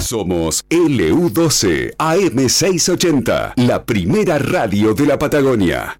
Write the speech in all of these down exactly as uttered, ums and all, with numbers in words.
Somos L U doce A M seiscientos ochenta, la primera radio de la Patagonia.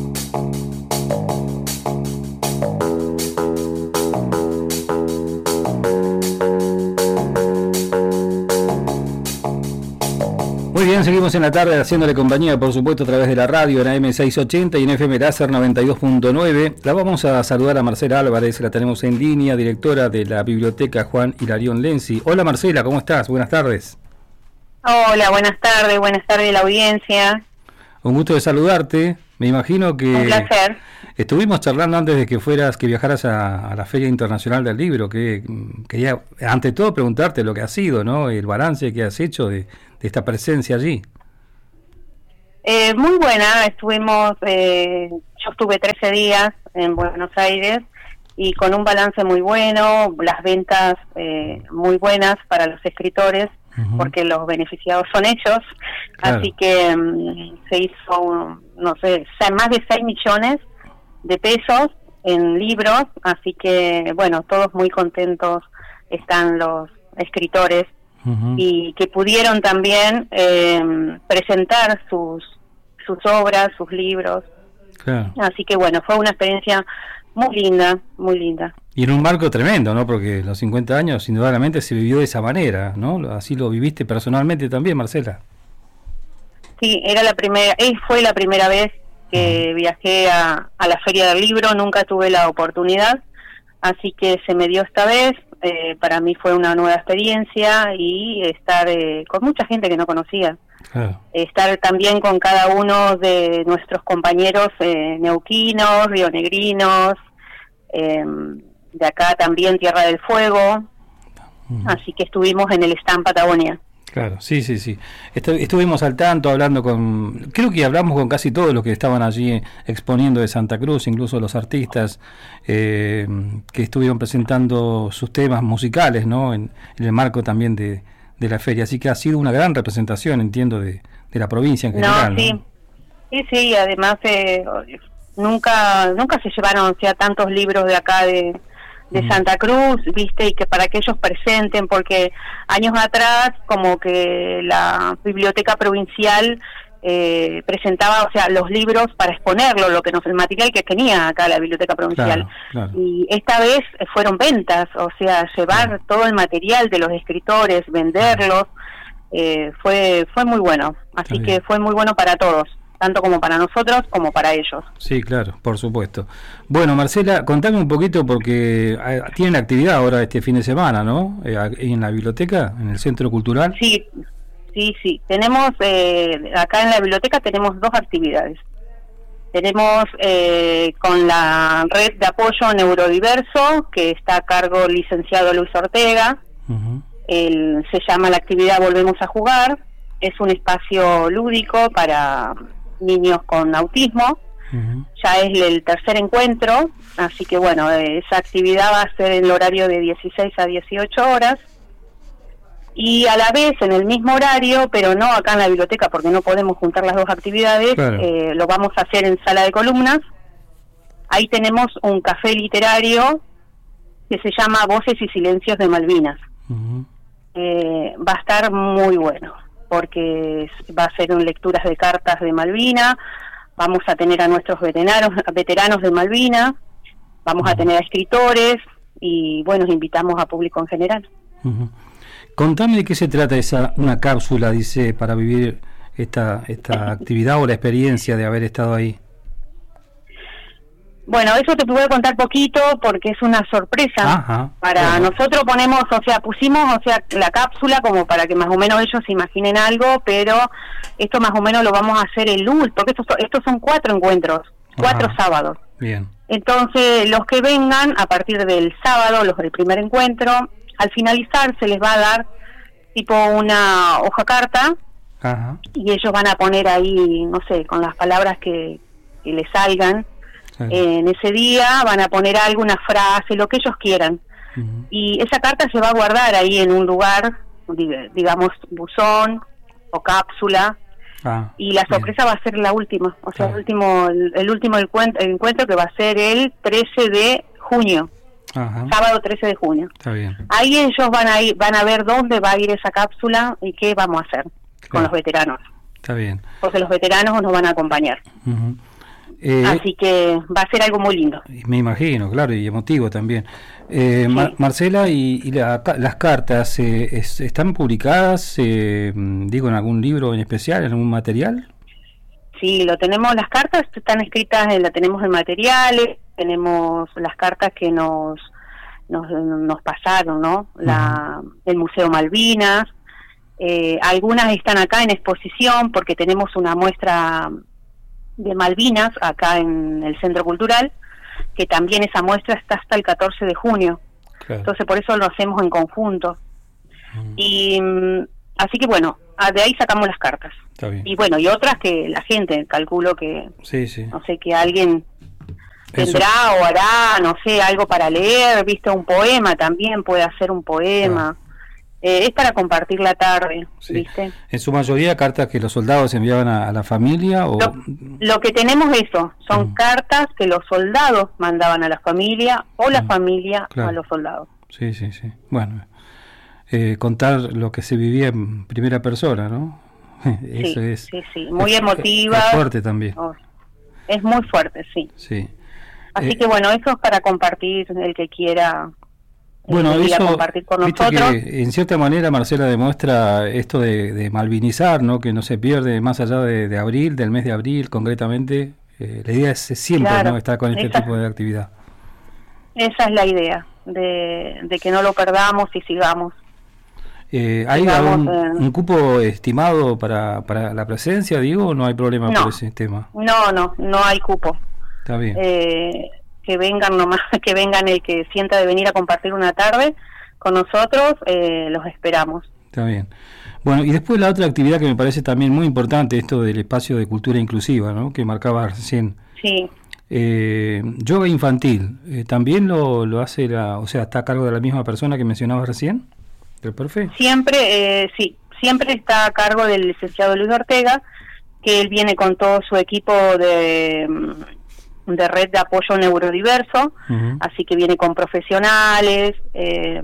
Muy bien, seguimos en la tarde haciéndole compañía, por supuesto, a través de la radio en A M seiscientos ochenta y en F M Láser noventa y dos punto nueve. La vamos a saludar a Marcela Álvarez, la tenemos en línea, directora de la Biblioteca Juan Hilarión Lenzi. Hola Marcela, ¿cómo estás? Buenas tardes. Hola, buenas tardes, buenas tardes a la audiencia. Un gusto de saludarte. Me imagino que... Un placer. Estuvimos charlando antes de que fueras, que viajaras a, a la Feria Internacional del Libro, que quería, ante todo, preguntarte lo que ha sido, ¿no? El balance que has hecho de, de esta presencia allí. Eh, muy buena, estuvimos, eh, yo estuve trece días en Buenos Aires y con un balance muy bueno, las ventas eh, muy buenas para los escritores, uh-huh. porque los beneficiados son ellos, claro. Así que um, se hizo, no sé, más de seis millones de pesos en libros, así que bueno, todos muy contentos están los escritores, uh-huh. y que pudieron también eh, presentar sus sus obras, sus libros, claro. Así que bueno, fue una experiencia muy linda, muy linda. Y en un marco tremendo, ¿no? Porque los cincuenta años indudablemente se vivió de esa manera, ¿no? Así lo viviste personalmente también, Marcela. Sí, era la primera, eh, fue la primera vez que uh-huh. viajé a, a la Feria del Libro, nunca tuve la oportunidad, así que se me dio esta vez, eh, para mí fue una nueva experiencia y estar eh, con mucha gente que no conocía, claro. Estar también con cada uno de nuestros compañeros eh, neuquinos, rionegrinos, eh, de acá también Tierra del Fuego, uh-huh. así que estuvimos en el stand Patagonia. Claro, sí, sí, sí. Estu- estuvimos al tanto hablando con, creo que hablamos con casi todos los que estaban allí exponiendo de Santa Cruz, incluso los artistas eh, que estuvieron presentando sus temas musicales, ¿no? En, en el marco también de, de la feria. Así que ha sido una gran representación, entiendo, de, de la provincia en general. No, sí, ¿no? sí, sí. Además, eh, nunca, nunca se llevaron, o sea, tantos libros de acá de. de Santa Cruz, viste, y que para que ellos presenten, porque años atrás como que la biblioteca provincial eh, presentaba, o sea, los libros para exponerlo, lo que nos, el material que tenía acá la biblioteca provincial, claro, claro. Y esta vez fueron ventas, o sea, llevar claro. todo el material de los escritores, venderlos, eh, fue fue muy bueno, así que fue muy bueno para todos, tanto como para nosotros como para ellos. Sí, claro, por supuesto. Bueno, Marcela, contame un poquito porque tienen actividad ahora este fin de semana, ¿no? Eh, en la biblioteca, en el Centro Cultural. Sí, sí, sí. Tenemos, eh, acá en la biblioteca tenemos dos actividades. Tenemos eh, con la red de apoyo neurodiverso, que está a cargo del licenciado Luis Ortega. Uh-huh. El, se llama la actividad Volvemos a Jugar. Es un espacio lúdico para niños con autismo, uh-huh. ya es el tercer encuentro, así que bueno, esa actividad va a ser en el horario de dieciséis a dieciocho horas, y a la vez en el mismo horario, pero no acá en la biblioteca porque no podemos juntar las dos actividades, claro. eh, lo vamos a hacer en Sala de Columnas. Ahí tenemos un café literario que se llama Voces y Silencios de Malvinas. Uh-huh. eh, va a estar muy bueno, porque va a ser en lecturas de cartas de Malvina, vamos a tener a nuestros veteranos, veteranos de Malvina, vamos a tener a escritores y bueno, invitamos a público en general. Uh-huh. Contame de qué se trata esa una cápsula, dice, para vivir esta esta actividad o la experiencia de haber estado ahí. Bueno, eso te puedo contar poquito porque es una sorpresa. Ajá, para bueno. Nosotros ponemos, o sea, pusimos, o sea, la cápsula como para que más o menos ellos se imaginen algo, pero esto más o menos lo vamos a hacer el lunes, porque estos, estos son cuatro encuentros, cuatro Ajá, sábados. Bien. Entonces, los que vengan a partir del sábado, los del primer encuentro, al finalizar se les va a dar tipo una hoja carta. Ajá. Y ellos van a poner ahí, no sé, con las palabras que, que les salgan. Sí. Eh, en ese día van a poner alguna frase, lo que ellos quieran. Uh-huh. Y esa carta se va a guardar ahí en un lugar, digamos, buzón o cápsula. Ah, y la sorpresa bien. Va a ser la última, o sea, ah. el último el, el último encuentro, el encuentro que va a ser el trece de junio. Ajá. Sábado trece de junio. Está bien. Ahí ellos van a ir, van a ver dónde va a ir esa cápsula y qué vamos a hacer Claro. con los veteranos. Está bien. Porque los veteranos nos van a acompañar. Uh-huh. Eh, Así que va a ser algo muy lindo. Me imagino, claro, y emotivo también. Eh, Sí. Mar- Marcela, ¿y, y la- las cartas eh, es- están publicadas, eh, digo, en algún libro en especial, en algún material? Sí, lo tenemos, las cartas están escritas, eh, la tenemos en materiales, tenemos las cartas que nos nos, nos pasaron, ¿no? La, el Museo Malvinas, eh, algunas están acá en exposición porque tenemos una muestra de Malvinas acá en el Centro Cultural, que también esa muestra está hasta el catorce de junio, Claro. entonces por eso lo hacemos en conjunto. Mm, Y mm, así que bueno, ah, de ahí sacamos las cartas. Está bien. Y bueno, y otras que la gente, calculo que, Sí, sí. no sé, que alguien Eso. tendrá o hará, no sé, algo para leer, viste, un poema también, puede hacer un poema. Eh, es para compartir la tarde, Sí. ¿viste? En su mayoría cartas que los soldados enviaban a, a la familia o... Lo, lo que tenemos eso, son Mm. cartas que los soldados mandaban a la familia o la Mm, familia claro. a los soldados. Sí, sí, sí. Bueno, eh, contar lo que se vivía en primera persona, ¿no? Eso Sí, es... sí, sí, muy es- emotiva. Es fuerte también, Oh, es muy fuerte, sí. sí. Así Eh, que bueno, eso es para compartir el que quiera, el Bueno, que quiera eso, compartir con viste nosotros. que en cierta manera Marcela demuestra esto de, de malvinizar, ¿no? Que no se pierde más allá de, de abril, del mes de abril concretamente. Eh, la idea es siempre, Claro, ¿no? Estar con este esa- tipo de actividad. Esa es la idea, de, de que no lo perdamos y sigamos. Eh, ¿Hay Digamos, algún, eh, un cupo estimado para, para la presencia, digo, o no hay problema No. por ese tema? No, no, no hay cupo. Está bien. Eh, que vengan nomás, que vengan el que sienta de venir a compartir una tarde con nosotros, eh, los esperamos. Está bien. Bueno, y después la otra actividad que me parece también muy importante, esto del espacio de cultura inclusiva, ¿no? Que marcaba recién. Sí, Eh, yoga infantil, eh, ¿también lo, lo hace la, o sea, está a cargo de la misma persona que mencionabas recién? ¿Del profe? siempre, eh, sí, siempre está a cargo del licenciado Luis Ortega, que él viene con todo su equipo de, mm, de red de apoyo neurodiverso, Ujú. así que viene con profesionales, eh,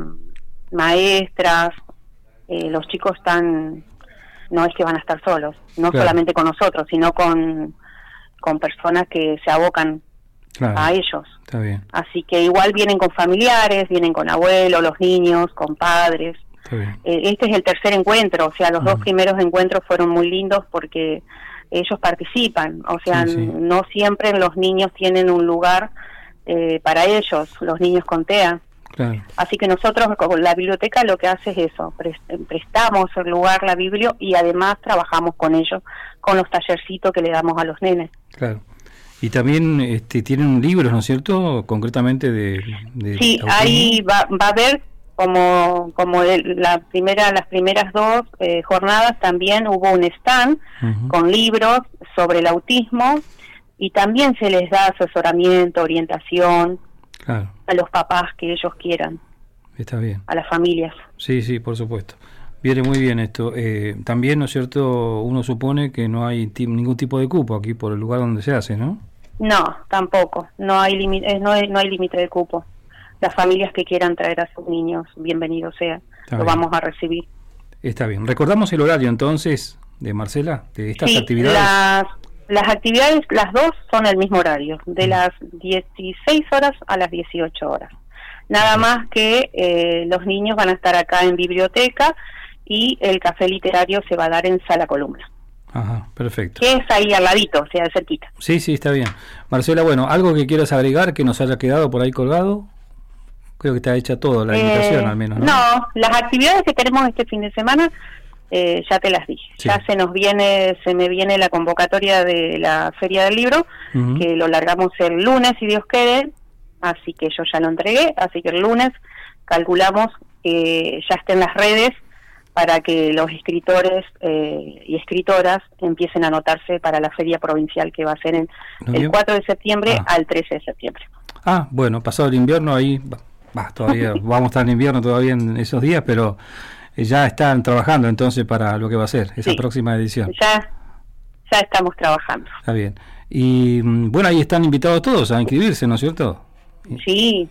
maestras, eh, los chicos están, no es que van a estar solos, no Claro. solamente con nosotros, sino con, con personas que se abocan Claro, a ellos. está bien, Así que igual vienen con familiares, vienen con abuelos, los niños, con padres. está bien. Eh, este es el tercer encuentro, o sea, los dos Mm. primeros encuentros fueron muy lindos porque ellos participan, o sea, Sí, sí. no siempre los niños tienen un lugar eh, para ellos, los niños con T E A. Claro, Así que nosotros, con la biblioteca, lo que hace es eso, pres- prestamos el lugar, la biblio, y además trabajamos con ellos, con los tallercitos que le damos a los nenes. claro. Y también este, tienen libros, ¿no es cierto? Concretamente de... de Sí, autismo. ahí va, va a haber, como como el- la primera las primeras dos eh, jornadas, también hubo un stand Ujú. con libros sobre el autismo, y también se les da asesoramiento, orientación Claro, a los papás que ellos quieran, está bien. a las familias. Sí, sí, por supuesto. Viene muy bien esto. Eh, también, ¿no es cierto? Uno supone que no hay ti- ningún tipo de cupo aquí por el lugar donde se hace, ¿no? No, tampoco, no hay límite, no hay, no hay límite de cupo. Las familias que quieran traer a sus niños, bienvenido sea, Está lo bien. vamos a recibir. Está bien. Recordamos el horario entonces de Marcela, de estas Sí, actividades. Las, las actividades, las dos son el mismo horario, de Mm. las dieciséis horas a las dieciocho horas. Nada más que eh, los niños van a estar acá en biblioteca y el café literario se va a dar en Sala Columna, Ajá, perfecto. que es ahí al ladito, o sea, de cerquita. Sí, sí, está bien. Marcela, bueno, ¿algo que quieras agregar que nos haya quedado por ahí colgado? Creo que está hecha toda la invitación, Eh, al menos, ¿no? No, las actividades que tenemos este fin de semana, eh, ya te las dije. Sí. Ya se nos viene, se me viene la convocatoria de la Feria del Libro, Ujú. que lo largamos el lunes, si Dios quiere, así que yo ya lo entregué, así que el lunes calculamos que ya esté en las redes para que los escritores eh, y escritoras empiecen a anotarse para la feria provincial que va a ser en Muy el bien. cuatro de septiembre Ah. al trece de septiembre. Ah, bueno, pasado el invierno ahí, va, va, todavía vamos a estar en invierno todavía en esos días, pero eh, ya están trabajando entonces para lo que va a ser esa Sí. próxima edición. Ya, ya estamos trabajando. Está bien. Y mm, bueno, ahí están invitados todos a inscribirse, ¿no es cierto? Sí,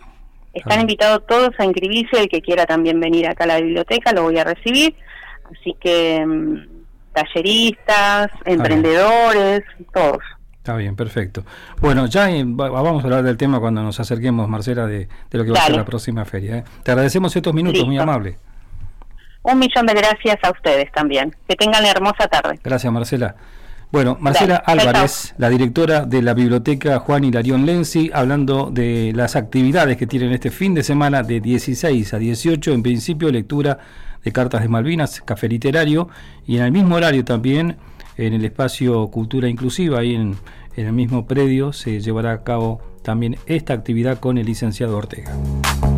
Están ah. invitados todos a inscribirse, el que quiera también venir acá a la biblioteca, lo voy a recibir. Así que um, talleristas, emprendedores, todos. Está bien, perfecto. Bueno, ya eh, vamos a hablar del tema cuando nos acerquemos, Marcela, de, de lo que va Dale. a ser la próxima feria. ¿eh? Te agradecemos estos minutos, Listo. muy amable. Un millón de gracias a ustedes también. Que tengan hermosa tarde. Gracias, Marcela. Bueno, Marcela Dale. Álvarez, chao. La directora de la Biblioteca Juan Hilarión Lenzi, hablando de las actividades que tienen este fin de semana de dieciséis a dieciocho, en principio lectura de Cartas de Malvinas, café literario, y en el mismo horario también, en el espacio Cultura Inclusiva, ahí en, en el mismo predio, se llevará a cabo también esta actividad con el licenciado Ortega.